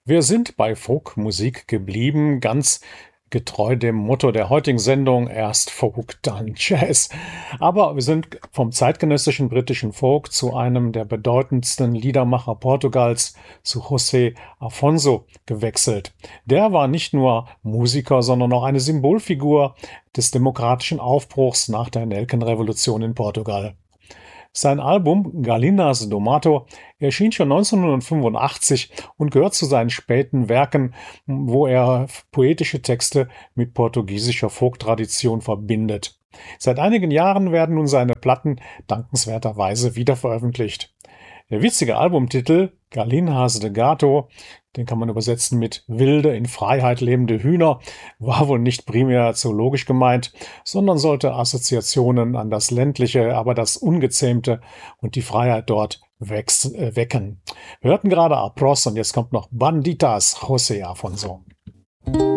Wir sind bei Folkmusik geblieben, ganz getreu dem Motto der heutigen Sendung: erst Folk, dann Jazz. Aber wir sind vom zeitgenössischen britischen Folk zu einem der bedeutendsten Liedermacher Portugals, zu José Afonso, gewechselt. Der war nicht nur Musiker, sondern auch eine Symbolfigur des demokratischen Aufbruchs nach der Nelkenrevolution in Portugal. Sein Album Galinas do Mato erschien schon 1985 und gehört zu seinen späten Werken, wo er poetische Texte mit portugiesischer Folktradition verbindet. Seit einigen Jahren werden nun seine Platten dankenswerterweise wiederveröffentlicht. Der witzige Albumtitel Galinhas de Gato, den kann man übersetzen mit wilde, in Freiheit lebende Hühner, war wohl nicht primär zoologisch gemeint, sondern sollte Assoziationen an das ländliche, aber das Ungezähmte und die Freiheit dort wecken. Wir hörten gerade Apros und jetzt kommt noch Banditas, José Afonso.